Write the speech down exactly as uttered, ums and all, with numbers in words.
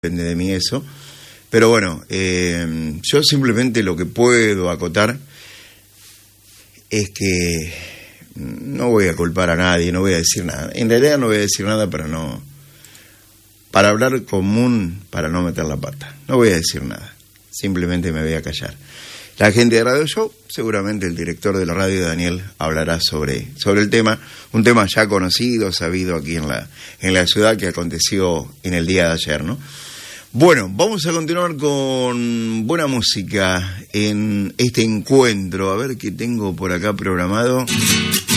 depende de mí eso. Pero bueno, eh, yo simplemente lo que puedo acotar es que no voy a culpar a nadie, no voy a decir nada. En realidad no voy a decir nada para no... para hablar común, para no meter la pata. No voy a decir nada, simplemente me voy a callar. La gente de Radio Show, seguramente el director de la radio, Daniel, hablará sobre, sobre el tema, un tema ya conocido, sabido aquí en la, en la ciudad, que aconteció en el día de ayer, ¿no? Bueno, vamos a continuar con buena música en este encuentro. A ver qué tengo por acá programado.